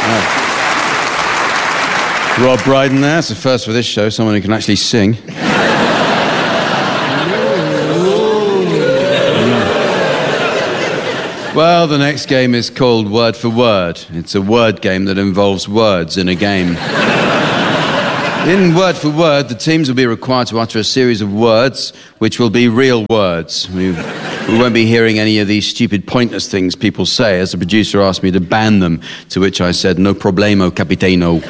Rob Brydon there. It's the first for this show, someone who can actually sing. Well, the next game is called Word for Word. It's a word game that involves words in a game. In Word for Word, the teams will be required to utter a series of words which will be real words. We won't be hearing any of these stupid, pointless things people say, as the producer asked me to ban them, to which I said, no problemo, capitano.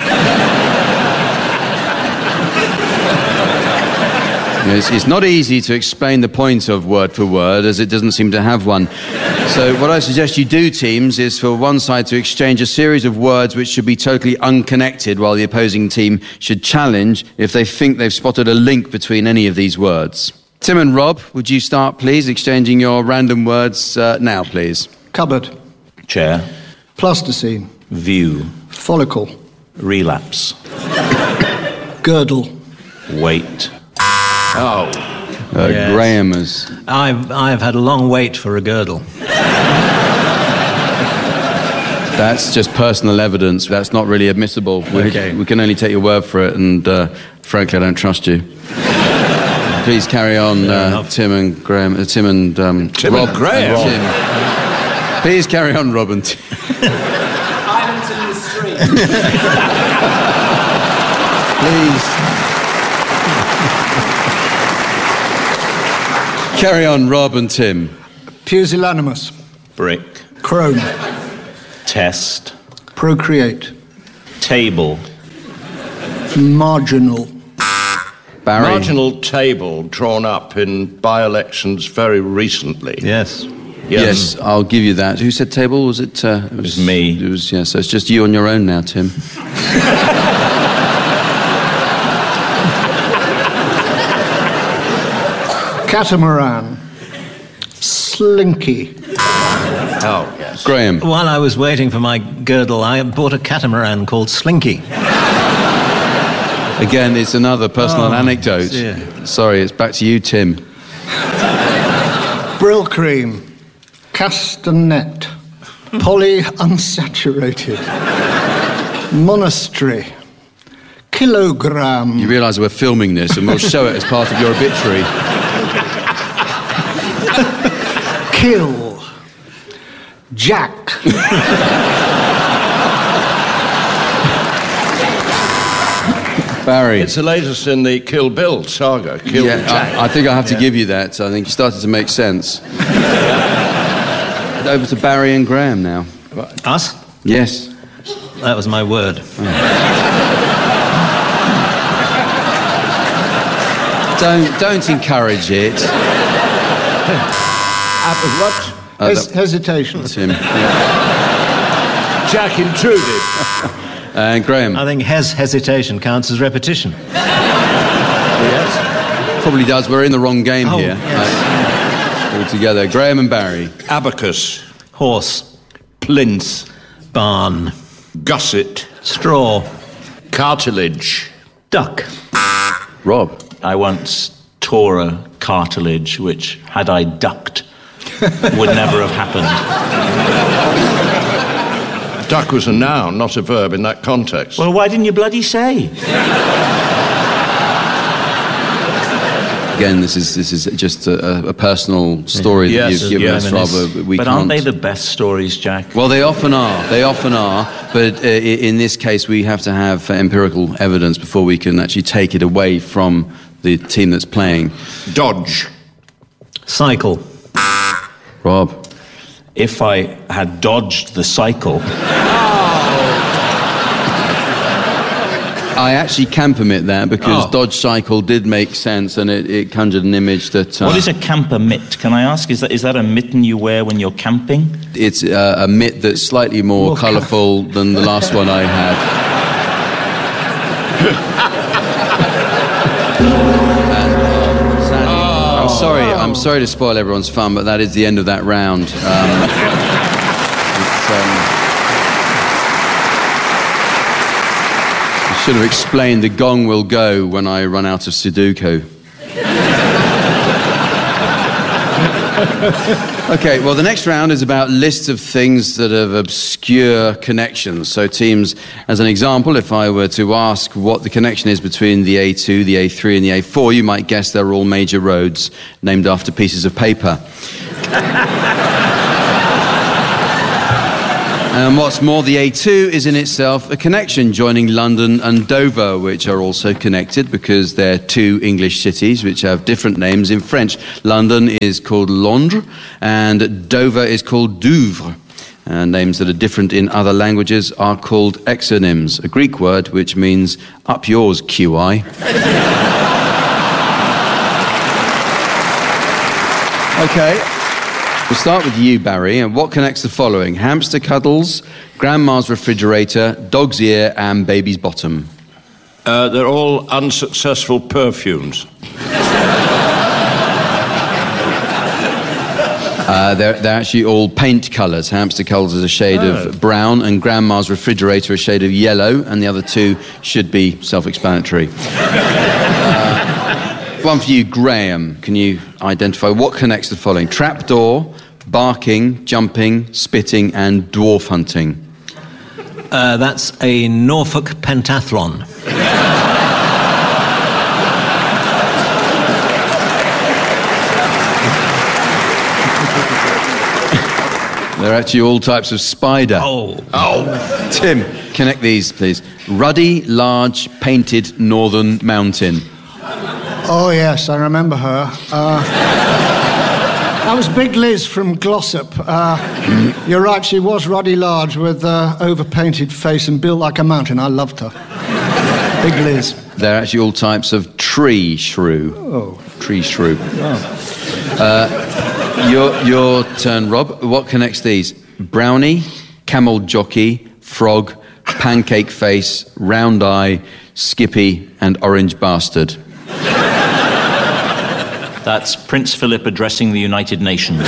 It's not easy to explain the point of Word for Word, as it doesn't seem to have one. So what I suggest you do, teams, is for one side to exchange a series of words which should be totally unconnected, while the opposing team should challenge if they think they've spotted a link between any of these words. Tim and Rob, would you start, please, exchanging your random words now, please? Cupboard. Chair. Plasticine. View. Follicle. Relapse. Girdle. Wait. Oh. Yes. Graham has... I've had a long wait for a girdle. That's just personal evidence. That's not really admissible. Okay. We can only take your word for it, and frankly, I don't trust you. Please carry on, Tim and Graham. Tim and Rob. Graham. Tim. Please carry on, Rob and Tim. Islands in the stream. Please. Carry on, Rob and Tim. Pusillanimous. Brick. Crone. Test. Procreate. Table. Marginal. Barry. Marginal table drawn up in by-elections very recently. Yes. Yes, I'll give you that. Who said table? Was it? It was me. It was, yeah, so it's just you on your own now, Tim. Catamaran. Slinky. Oh, yes. Graham. While I was waiting for my girdle, I bought a catamaran called Slinky. Again, it's another personal anecdote. Dear. Sorry, it's back to you, Tim. Brill cream. Castanet. Polyunsaturated. Monastery. Kilogram. You realise we're filming this and we'll show it as part of your obituary. Kill. Jack. Barry. It's the latest in the Kill Bill saga. Kill Jack. I think I have to give you that. I think it started to make sense. Over to Barry and Graham now. Us? Yes. That was my word. Don't encourage it. What? Hesitation. Tim. Jack intruded. And Graham. I think hesitation counts as repetition. Yes. Probably does. We're in the wrong game here. Yes. All together. Graham and Barry. Abacus. Horse. Plinth. Barn. Gusset. Straw. Cartilage. Duck. Rob. I once tore a cartilage which, had I ducked, would never have happened. Duck was a noun, not a verb in that context. Well, why didn't you bloody say? Again, this is just a personal story that you've given us, Rob. But aren't they the best stories, Jack? Well, they often are. They often are. But in this case, we have to have empirical evidence before we can actually take it away from the team that's playing. Dodge. Cycle. Rob. If I had dodged the cycle... I actually can permit that because Dodge Cycle did make sense and it conjured an image that... What is a camper mitt, can I ask? Is that a mitten you wear when you're camping? It's a mitt that's slightly more colourful than the last one I had. And, sadly, I'm sorry to spoil everyone's fun, but that is the end of that round. I should have explained the gong will go when I run out of Sudoku. Okay, well, the next round is about lists of things that have obscure connections. So, teams, as an example, if I were to ask what the connection is between the A2, the A3, and the A4, you might guess they're all major roads named after pieces of paper. And what's more, the A2 is in itself a connection joining London and Dover, which are also connected because they're two English cities which have different names in French. London is called Londres and Dover is called Douvres. And names that are different in other languages are called exonyms, a Greek word which means up yours, QI. Okay. We'll start with you, Barry. And what connects the following? Hamster cuddles, grandma's refrigerator, dog's ear, and baby's bottom. They're all unsuccessful perfumes. They're actually all paint colours. Hamster cuddles is a shade of brown, and grandma's refrigerator a shade of yellow, and the other two should be self-explanatory. One for you, Graham. Can you identify what connects the following? Trapdoor, barking, jumping, spitting, and dwarf hunting. That's a Norfolk pentathlon. They're actually all types of spider. Oh. Tim, connect these, please. Ruddy, large, painted northern mountain. Oh, yes, I remember her. That was Big Liz from Glossop. You're right, she was ruddy large with overpainted face and built like a mountain. I loved her. Big Liz. They're actually all types of tree shrew. Oh. Tree shrew. Oh. Your turn, Rob. What connects these? Brownie, camel jockey, frog, pancake face, round eye, Skippy, and orange bastard. That's Prince Philip addressing the United Nations.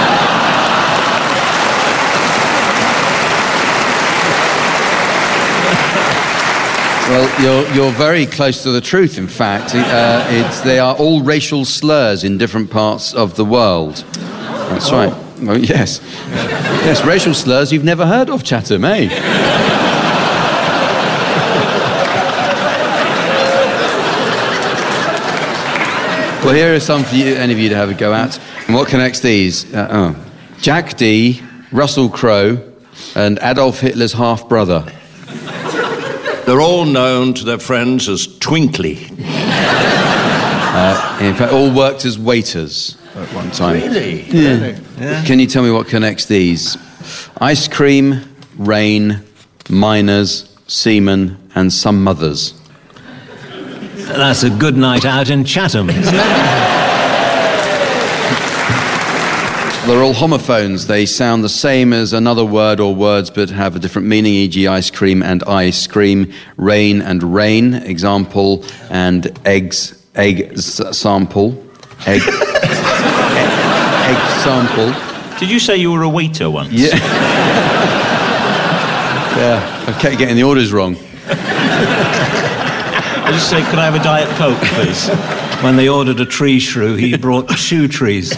Well, you're very close to the truth, in fact. They are all racial slurs in different parts of the world. That's right. Oh, yes. Yes, racial slurs you've never heard of, Chatham, eh? Well, here are some for you, any of you to have a go at. And what connects these? Jack Dee, Russell Crowe, and Adolf Hitler's half-brother. They're all known to their friends as Twinkly. In fact, all worked as waiters at one time. Really? Yeah. Can you tell me what connects these? Ice cream, rain, miners, seamen, and some mothers. That's a good night out in Chatham. They're all homophones. They sound the same as another word or words but have a different meaning, e.g. ice cream and ice cream, rain and rain, example, and eggs, egg sample, egg sample. Did you say you were a waiter once? Yeah. Yeah, I kept getting the orders wrong. I just say, could I have a Diet Coke, please? When they ordered a tree shrew, he brought shoe trees.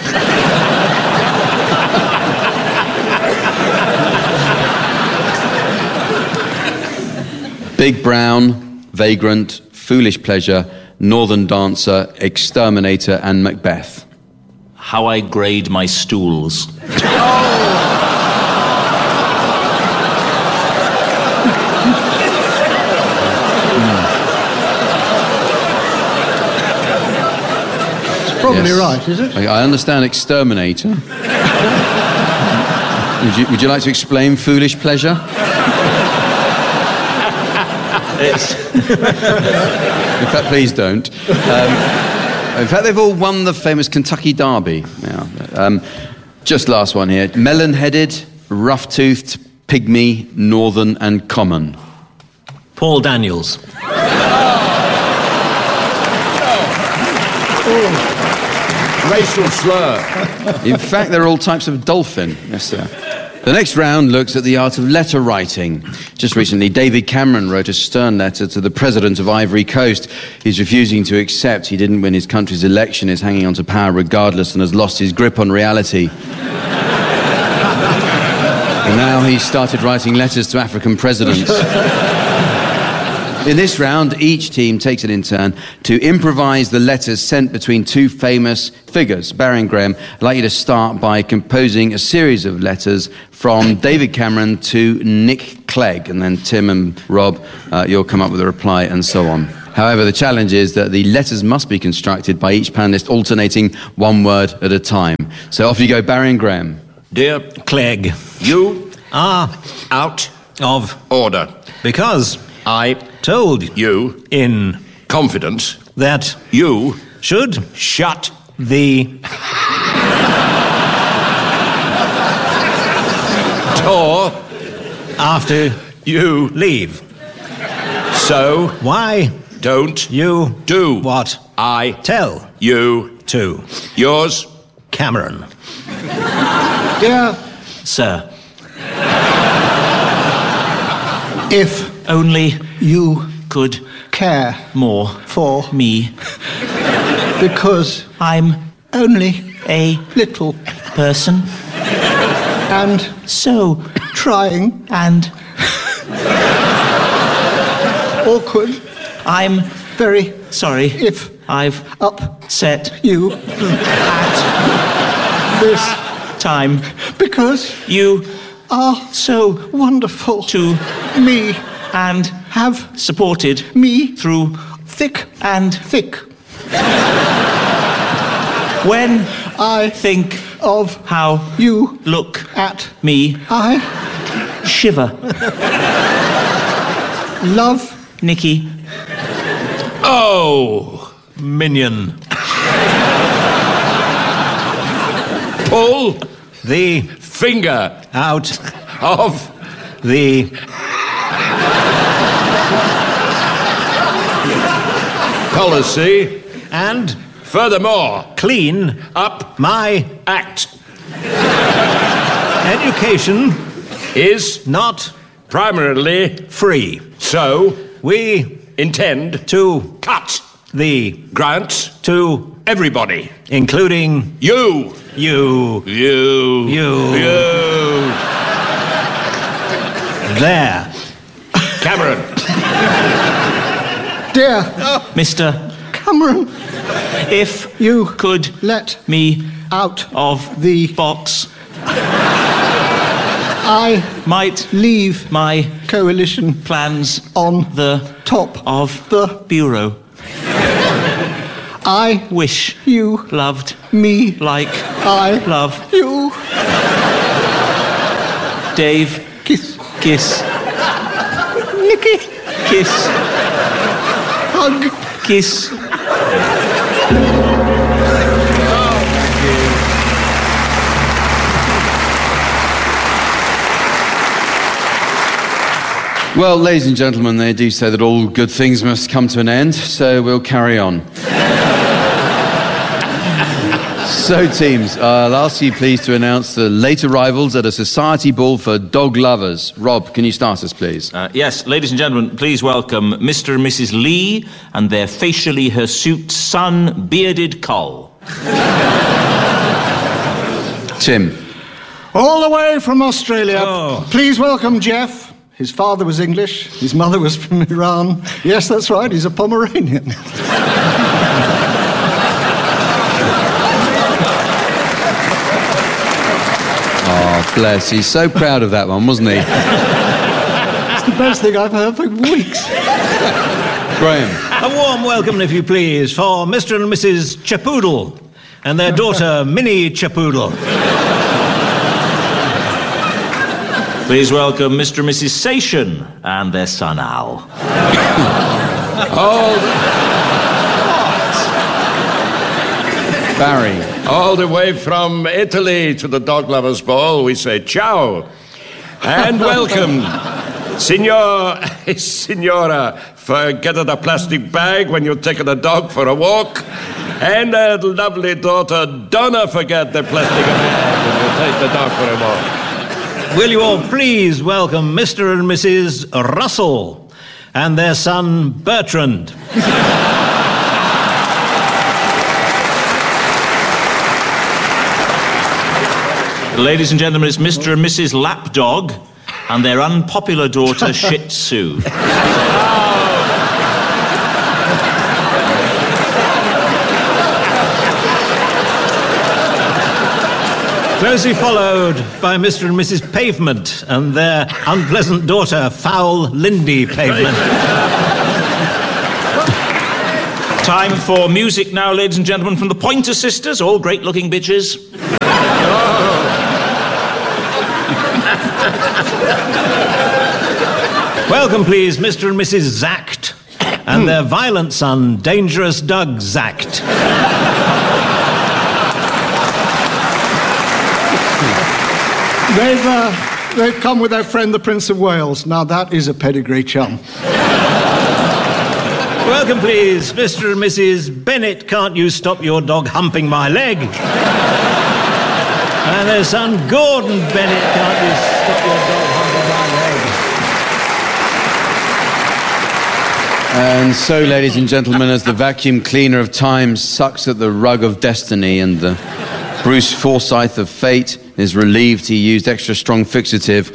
Big Brown, Vagrant, Foolish Pleasure, Northern Dancer, Exterminator, and Macbeth. How I grade my stools. Probably right, is it? I understand Exterminator. Would you like to explain Foolish Pleasure? In fact, please don't. In fact, they've all won the famous Kentucky Derby. Yeah. Just last one here. Melon-headed, rough-toothed, pygmy, northern, and common. Paul Daniels. Racial slur. In fact, they're all types of dolphin. Yes, sir. The next round looks at the art of letter writing. Just recently, David Cameron wrote a stern letter to the president of Ivory Coast. He's refusing to accept he didn't win his country's election, is hanging on to power regardless, and has lost his grip on reality. And now he's started writing letters to African presidents. In this round, each team takes it in turn to improvise the letters sent between two famous figures. Barry and Graham, I'd like you to start by composing a series of letters from David Cameron to Nick Clegg, and then Tim and Rob, you'll come up with a reply, and so on. However, the challenge is that the letters must be constructed by each panellist alternating one word at a time. So off you go, Barry and Graham. Dear Clegg. you Ah, out of. order. Because I told you in confidence that you should shut the door after you leave. so Why don't you do what I tell you to yours Cameron. Dear, Sir, if only you could care more for me. because I'm only a little person, and so trying and awkward, I'm very sorry if I've upset set you at this time. because You are so wonderful to me, and have supported me through thick and thick. when I think of how you look at me I shiver. love Nicky. oh Minion. pull The finger out of the policy. and Furthermore, clean up my act education is not primarily free. so We intend to cut the grants to everybody. including You. you there. Cameron. dear Mr. Cameron, If you could let me out of the box, I might leave my coalition plans on the top of the bureau. I Wish you loved me like I love you Dave. kiss Kiss, Nicky kiss, hug kiss. Well, ladies and gentlemen, they do say that all good things must come to an end, so we'll carry on. So, teams, I'll ask you please to announce the late arrivals at a society ball for dog lovers. Rob, can you start us, please? Yes, ladies and gentlemen, please welcome Mr. and Mrs. Lee and their facially hirsute son, Bearded Coll. Tim. all the way from Australia. Oh. Please welcome Jeff. His father was English, his mother was from Iran. Yes, that's right, he's a Pomeranian. Oh, bless. He's so proud of that one, wasn't he? It's the best thing I've heard for weeks. Graham. A warm welcome, if you please, for Mr. and Mrs. Chapoodle and their daughter, Minnie Chapoodle. Please welcome Mr. and Mrs. Sation and their son, Al. Barry. All the way from Italy to the Dog Lovers Ball, we say ciao and welcome. Signora, forget the plastic bag when you're taking the dog for a walk. And lovely daughter, don't forget the plastic bag when you take the dog for a walk. Will you all please welcome Mr. and Mrs. Russell and their son Bertrand. Ladies and gentlemen, it's Mr. and Mrs. Lapdog and their unpopular daughter Shih Tzu. Closely followed by Mr. and Mrs. Pavement and their unpleasant daughter, Foul Lindy Pavement. Time for music now, ladies and gentlemen, from the Pointer Sisters, all great-looking bitches. Welcome, please, Mr. and Mrs. Zacht and their violent son, Dangerous Doug Zacht. They've come with their friend, the Prince of Wales. Now, that is a pedigree chum. Welcome, please, Mr. and Mrs. Bennett. Can't you stop your dog humping my leg? And their son, Gordon Bennett. Can't you stop your dog humping my leg? And so, ladies and gentlemen, as the vacuum cleaner of time sucks at the rug of destiny and the Bruce Forsyth of fate is relieved he used extra strong fixative,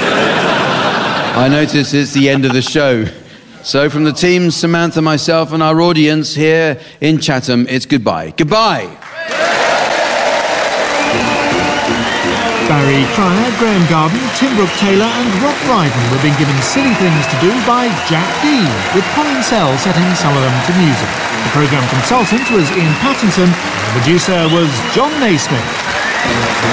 I notice it's the end of the show. So from the team, Samantha, myself and our audience here in Chatham, it's goodbye. Goodbye! Barry Cryer, Graham Garden, Tim Brooke Taylor and Rob Brydon were being given silly things to do by Jack Dean, with Colin Sell setting some of them to music. The programme consultant was Ian Pattinson and the producer was John Naismith.